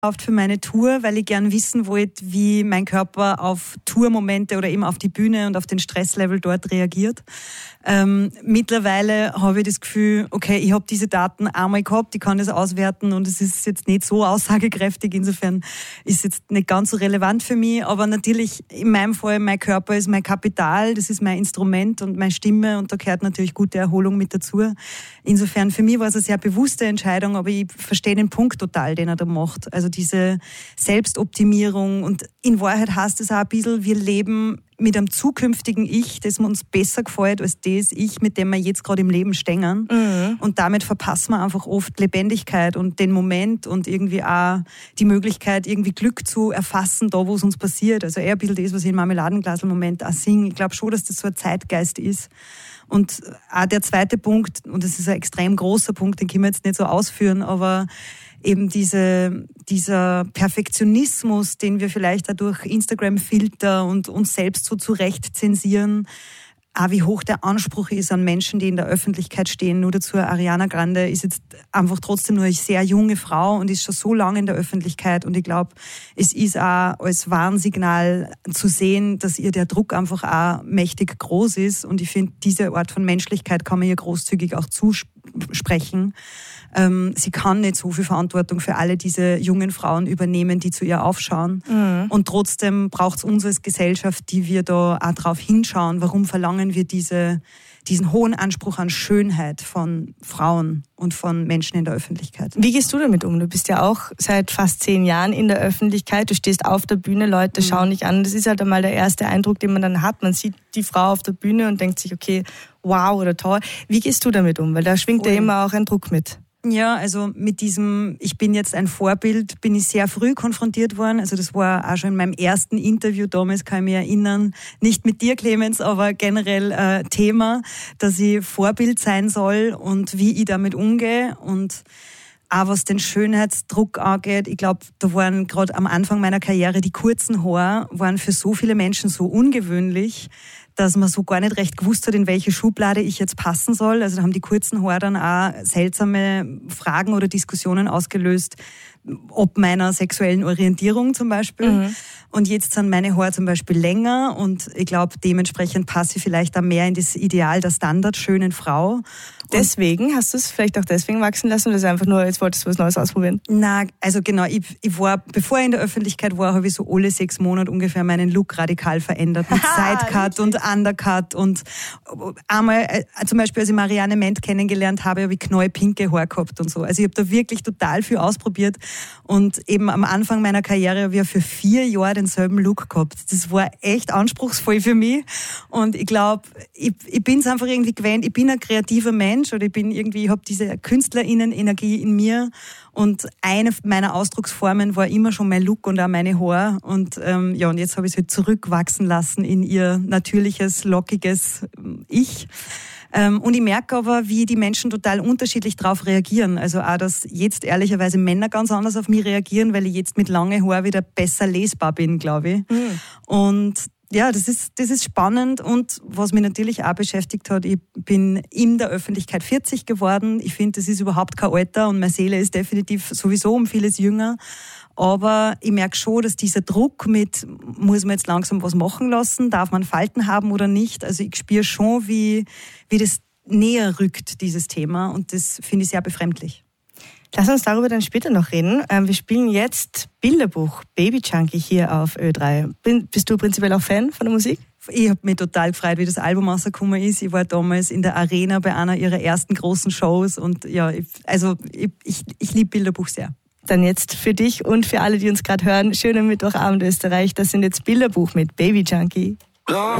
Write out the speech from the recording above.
für meine Tour, weil ich gern wissen wollte, wie mein Körper auf Tourmomente oder eben auf die Bühne und auf den Stresslevel dort reagiert. Mittlerweile habe ich das Gefühl, okay, ich habe diese Daten einmal gehabt, ich kann das auswerten und es ist jetzt nicht so aussagekräftig, insofern ist es jetzt nicht ganz so relevant für mich, aber natürlich in meinem Fall, mein Körper ist mein Kapital, das ist mein Instrument und meine Stimme und da gehört natürlich gute Erholung mit dazu. Insofern für mich war es eine sehr bewusste Entscheidung, aber ich verstehe den Punkt total, den er da macht. Also diese Selbstoptimierung und in Wahrheit heißt es auch ein bisschen, wir leben mit einem zukünftigen Ich, das uns besser gefällt als das Ich, mit dem wir jetzt gerade im Leben stehen. Mhm. Und damit verpassen wir einfach oft Lebendigkeit und den Moment und irgendwie auch die Möglichkeit, irgendwie Glück zu erfassen, da wo es uns passiert. Also eher ein bisschen das, was ich im Marmeladenglas-Moment auch singe. Ich glaube schon, dass das so ein Zeitgeist ist. Und auch der zweite Punkt, und das ist ein extrem großer Punkt, den können wir jetzt nicht so ausführen, aber eben dieser Perfektionismus, den wir vielleicht auch durch Instagram-Filter und uns selbst so zurecht zensieren, auch wie hoch der Anspruch ist an Menschen, die in der Öffentlichkeit stehen. Nur dazu, Ariana Grande ist jetzt einfach trotzdem nur eine sehr junge Frau und ist schon so lange in der Öffentlichkeit. Und ich glaube, es ist auch als Warnsignal zu sehen, dass ihr der Druck einfach auch mächtig groß ist. Und ich finde, diese Art von Menschlichkeit kann man ihr großzügig auch zusprechen. Sie kann nicht so viel Verantwortung für alle diese jungen Frauen übernehmen, die zu ihr aufschauen. Mhm. Und trotzdem braucht es uns als Gesellschaft, die wir da auch drauf hinschauen. Warum verlangen wir diesen hohen Anspruch an Schönheit von Frauen und von Menschen in der Öffentlichkeit? Wie gehst du damit um? Du bist ja auch seit fast 10 Jahren in der Öffentlichkeit. Du stehst auf der Bühne, Leute schauen dich an. Das ist halt einmal der erste Eindruck, den man dann hat. Man sieht die Frau auf der Bühne und denkt sich, okay, wow oder toll. Wie gehst du damit um? Weil da schwingt ja immer auch ein Druck mit. Ja, also mit diesem, ich bin jetzt ein Vorbild, bin ich sehr früh konfrontiert worden. Also das war auch schon in meinem ersten Interview damals, kann ich mich erinnern. Nicht mit dir, Clemens, aber generell Thema, dass ich Vorbild sein soll und wie ich damit umgehe. Und auch was den Schönheitsdruck angeht, ich glaube, da waren gerade am Anfang meiner Karriere die kurzen Haare, waren für so viele Menschen so ungewöhnlich, dass man so gar nicht recht gewusst hat, in welche Schublade ich jetzt passen soll. Also da haben die kurzen Haare dann auch seltsame Fragen oder Diskussionen ausgelöst, ob meiner sexuellen Orientierung zum Beispiel. Mhm. Und jetzt sind meine Haare zum Beispiel länger und ich glaube, dementsprechend passe ich vielleicht auch mehr in das Ideal der standardschönen Frau. Deswegen, hast du es vielleicht auch deswegen wachsen lassen oder ist einfach nur, jetzt wolltest du was Neues ausprobieren? Na, also genau, ich war, bevor ich in der Öffentlichkeit war, habe ich so alle 6 Monate ungefähr meinen Look radikal verändert. Mit Sidecut und Undercut und einmal, zum Beispiel, als ich Marianne Ment kennengelernt habe ich knallpinke Haare gehabt und so. Also ich habe da wirklich total viel ausprobiert und eben am Anfang meiner Karriere habe ich ja für 4 Jahre denselben Look gehabt. Das war echt anspruchsvoll für mich und ich glaube, ich bin es einfach irgendwie gewöhnt, ich bin ein kreativer Mensch oder ich habe diese KünstlerInnen-Energie in mir und eine meiner Ausdrucksformen war immer schon mein Look und auch meine Haare und und jetzt habe ich es halt zurückwachsen lassen in ihr natürliches, lockiges Ich. Und ich merke aber, wie die Menschen total unterschiedlich darauf reagieren. Also auch, dass jetzt ehrlicherweise Männer ganz anders auf mich reagieren, weil ich jetzt mit langen Haaren wieder besser lesbar bin, glaube ich. Mhm. Und ja, das ist spannend und was mich natürlich auch beschäftigt hat, ich bin in der Öffentlichkeit 40 geworden. Ich finde, das ist überhaupt kein Alter und meine Seele ist definitiv sowieso um vieles jünger. Aber ich merke schon, dass dieser Druck mit, muss man jetzt langsam was machen lassen, darf man Falten haben oder nicht, also ich spüre schon, wie das näher rückt, dieses Thema und das finde ich sehr befremdlich. Lass uns darüber dann später noch reden. Wir spielen jetzt Bilderbuch Baby Junkie hier auf Ö3. Bist du prinzipiell auch Fan von der Musik? Ich habe mich total gefreut, wie das Album rausgekommen ist. Ich war damals in der Arena bei einer ihrer ersten großen Shows und ja, ich liebe Bilderbuch sehr. Dann jetzt für dich und für alle, die uns gerade hören, schönen Mittwochabend Österreich. Das sind jetzt Bilderbuch mit Baby Junkie. Long